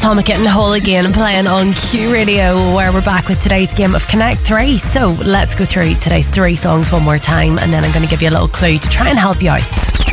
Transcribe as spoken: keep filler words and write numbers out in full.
Atomic getting whole again, playing on Q Radio, where we're back with today's game of Connect three. So let's go through today's three songs one more time, and then I'm going to give you a little clue to try and help you out.